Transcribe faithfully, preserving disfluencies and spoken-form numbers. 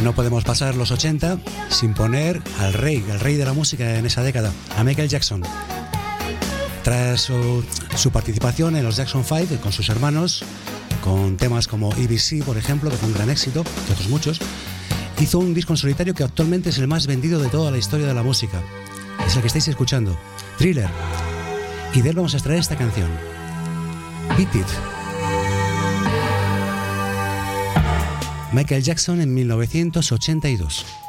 No podemos pasar los ochenta sin poner al rey, al rey de la música en esa década, a Michael Jackson. Tras su, su participación en los Jackson cinco con sus hermanos, con temas como E B C, por ejemplo, que fue un gran éxito, y otros muchos, hizo un disco en solitario que actualmente es el más vendido de toda la historia de la música. Es el que estáis escuchando, Thriller. Y de él vamos a extraer esta canción, Beat It. Michael Jackson en mil novecientos ochenta y dos.